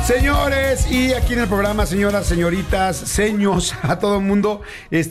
Señores, y aquí en el programa, señoras, señoritas, seños, a todo el mundo,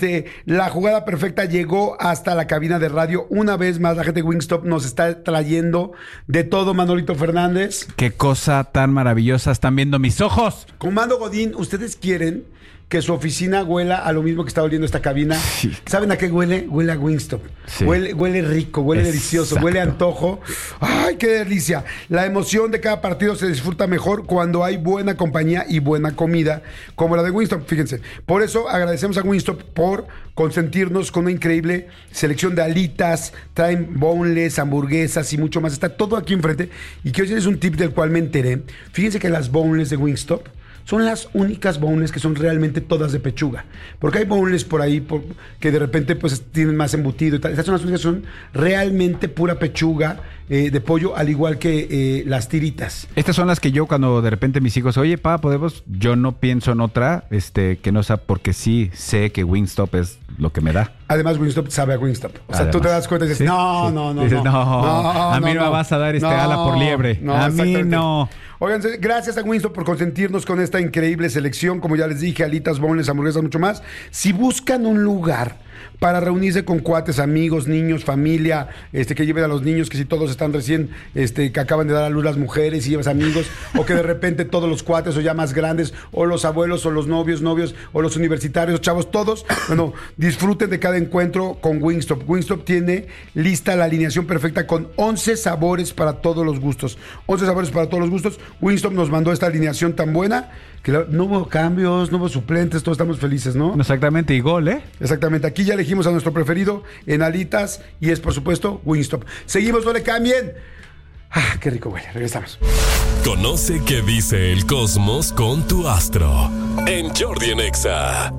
la jugada perfecta llegó hasta la cabina de radio. Una vez más, la gente de Wingstop nos está trayendo de todo, Manolito Fernández. Qué cosa tan maravillosa están viendo mis ojos. Comando Godín, ¿ustedes quieren que su oficina huela a lo mismo que está oliendo esta cabina? Sí. ¿Saben a qué huele? Huele a Wingstop. Sí. Huele rico, huele Exacto. delicioso, huele a antojo. ¡Ay, qué delicia! La emoción de cada partido se disfruta mejor cuando hay buena compañía y buena comida, como la de Wingstop, fíjense. Por eso agradecemos a Wingstop por consentirnos con una increíble selección de alitas, traen boneless, hamburguesas y mucho más. Está todo aquí enfrente. Y quiero decirles un tip del cual me enteré. Fíjense que las boneless de Wingstop son las únicas boneless que son realmente todas de pechuga. Porque hay boneless por ahí que de repente pues tienen más embutido y tal. Estas son las únicas que son realmente pura pechuga de pollo, al igual que las tiritas. Estas son las que yo cuando de repente mis hijos, oye, pa, ¿podemos? Yo no pienso en otra, que no sea, porque sí sé que Wingstop es lo que me da. Además, Wingstop sabe a Wingstop. O sea, Además, tú te das cuenta y dices, ¿sí? no, Sí. no, no, Dices, no. a mí no me vas a dar ala por liebre. No, a mí exactamente. no. Oigan, gracias a Wingstop por consentirnos con esta increíble selección. Como ya les dije, alitas, boneless, hamburguesas, mucho más. Si buscan un lugar para reunirse con cuates, amigos, niños, familia, que lleven a los niños, que si todos están recién, que acaban de dar a luz las mujeres y llevas amigos, o que de repente todos los cuates o ya más grandes, o los abuelos, o los novios, o los universitarios, chavos, todos, bueno, disfruten de cada encuentro con Wingstop. Wingstop tiene lista la alineación perfecta con 11 sabores para todos los gustos. 11 sabores para todos los gustos. Wingstop nos mandó esta alineación tan buena que no hubo cambios, no hubo suplentes, todos estamos felices, ¿no? Exactamente, y gol, ¿eh? Exactamente, aquí ya elegimos a nuestro preferido en alitas y es por supuesto Wingstop. Seguimos, no le cambien. Qué rico huele, regresamos. Conoce qué dice el cosmos con tu astro en Jordi en Exa.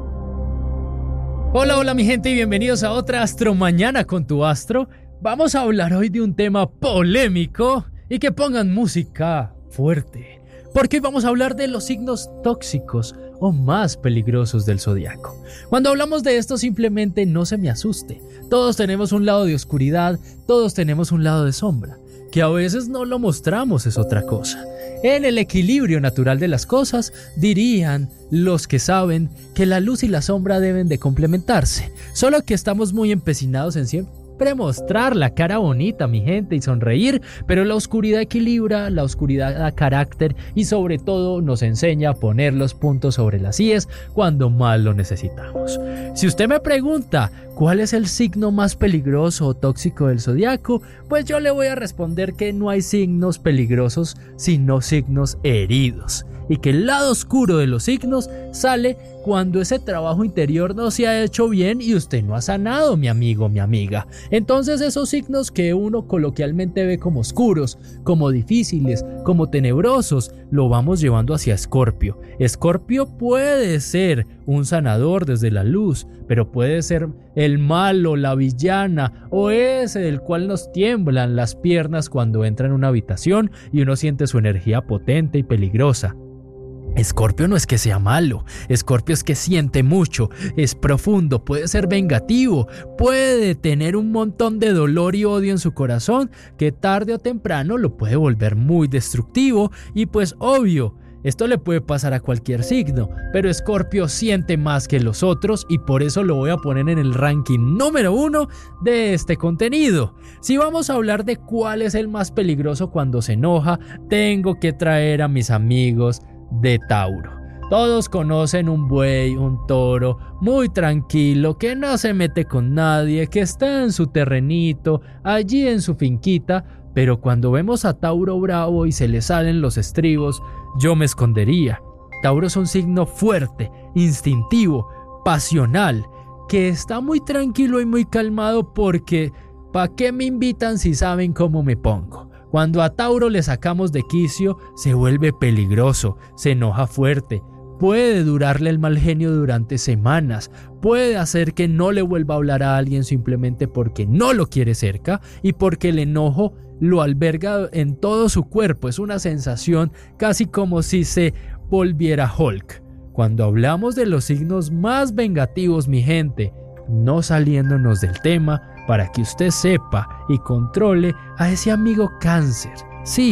Hola mi gente y bienvenidos a otra Astro Mañana con tu astro. Vamos a hablar hoy de un tema polémico y que pongan música fuerte, porque hoy vamos a hablar de los signos tóxicos o más peligrosos del zodiaco. Cuando hablamos de esto, simplemente no se me asuste. Todos tenemos un lado de oscuridad, todos tenemos un lado de sombra. Que a veces no lo mostramos es otra cosa. En el equilibrio natural de las cosas, dirían los que saben que la luz y la sombra deben de complementarse. Solo que estamos muy empecinados en siempre mostrar la cara bonita, mi gente, y sonreír, pero la oscuridad equilibra, la oscuridad da carácter y sobre todo nos enseña a poner los puntos sobre las íes cuando más lo necesitamos. Si usted me pregunta cuál es el signo más peligroso o tóxico del zodiaco, pues yo le voy a responder que no hay signos peligrosos, sino signos heridos, y que el lado oscuro de los signos sale cuando ese trabajo interior no se ha hecho bien y usted no ha sanado, mi amigo, mi amiga. Entonces esos signos que uno coloquialmente ve como oscuros, como difíciles, como tenebrosos, lo vamos llevando hacia Escorpio. Escorpio puede ser un sanador desde la luz, pero puede ser el malo, la villana o ese del cual nos tiemblan las piernas cuando entra en una habitación y uno siente su energía potente y peligrosa. Escorpio no es que sea malo, Escorpio es que siente mucho, es profundo, puede ser vengativo, puede tener un montón de dolor y odio en su corazón que tarde o temprano lo puede volver muy destructivo y pues obvio, esto le puede pasar a cualquier signo, pero Escorpio siente más que los otros y por eso lo voy a poner en el ranking número 1 de este contenido. Si vamos a hablar de cuál es el más peligroso cuando se enoja, tengo que traer a mis amigos de Tauro. Todos conocen un buey, un toro muy tranquilo, que no se mete con nadie, que está en su terrenito, allí en su finquita, pero cuando vemos a Tauro bravo y se le salen los estribos, yo me escondería. Tauro es un signo fuerte, instintivo, pasional, que está muy tranquilo y muy calmado porque ¿para qué me invitan si saben cómo me pongo? Cuando a Tauro le sacamos de quicio, se vuelve peligroso, se enoja fuerte, puede durarle el mal genio durante semanas, puede hacer que no le vuelva a hablar a alguien simplemente porque no lo quiere cerca y porque el enojo lo alberga en todo su cuerpo. Es una sensación casi como si se volviera Hulk. Cuando hablamos de los signos más vengativos, mi gente, no saliéndonos del tema, para que usted sepa y controle a ese amigo Cáncer. Sí,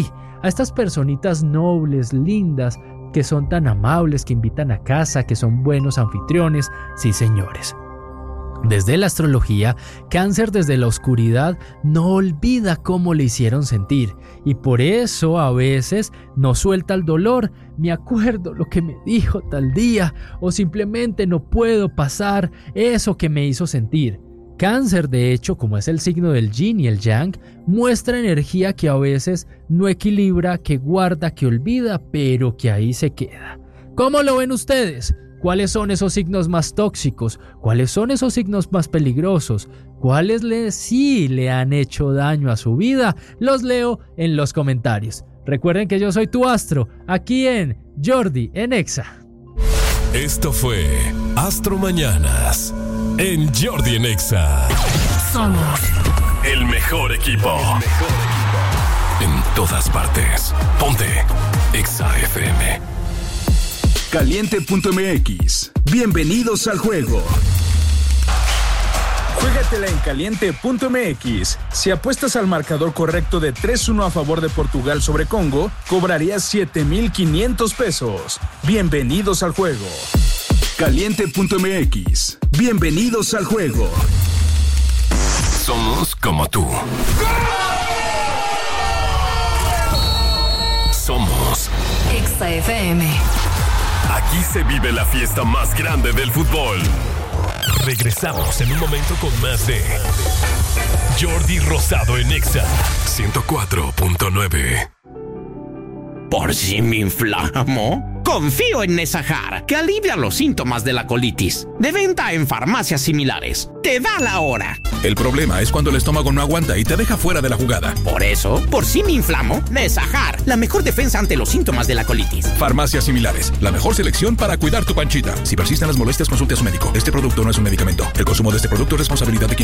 a estas personitas nobles, lindas, que son tan amables, que invitan a casa, que son buenos anfitriones. Sí, señores. Desde la astrología, Cáncer desde la oscuridad no olvida cómo le hicieron sentir y por eso a veces no suelta el dolor. Me acuerdo lo que me dijo tal día o simplemente no puedo pasar eso que me hizo sentir. Cáncer, de hecho, como es el signo del yin y el yang, muestra energía que a veces no equilibra, que guarda, que olvida, pero que ahí se queda. ¿Cómo lo ven ustedes? ¿Cuáles son esos signos más tóxicos? ¿Cuáles son esos signos más peligrosos? ¿Cuáles sí le han hecho daño a su vida? Los leo en los comentarios. Recuerden que yo soy tu astro, aquí en Jordi en Exa. Esto fue Astro Mañanas en Jordi en Exa. Somos el mejor equipo. En todas partes. Ponte Exa FM. Caliente.mx. Bienvenidos al juego. Juégatela en Caliente.mx. Si apuestas al marcador correcto de 3-1 a favor de Portugal sobre Congo, cobrarías 7,500 pesos. Bienvenidos al juego. Caliente.mx. Bienvenidos al juego. Somos como tú. Somos Exa FM. Aquí se vive la fiesta más grande del fútbol. Regresamos en un momento con más de Jordi Rosado en Exa 104.9. ¿Por si me inflamo? Confío en Nesajar, que alivia los síntomas de la colitis. De venta en farmacias similares. Te da la hora. El problema es cuando el estómago no aguanta y te deja fuera de la jugada. Por eso, por si me inflamo, Nesajar, la mejor defensa ante los síntomas de la colitis. Farmacias similares, la mejor selección para cuidar tu panchita. Si persisten las molestias, consulte a su médico. Este producto no es un medicamento. El consumo de este producto es responsabilidad de quien